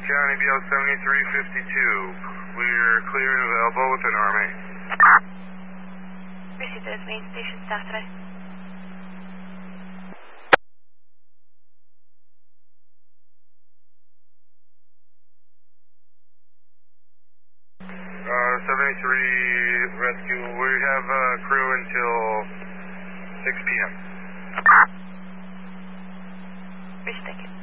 County BL 7352. We're clear and available within Army. Received as main station staff today. Uh, 73 rescue. We have crew until 6 p.m. Received, thank you.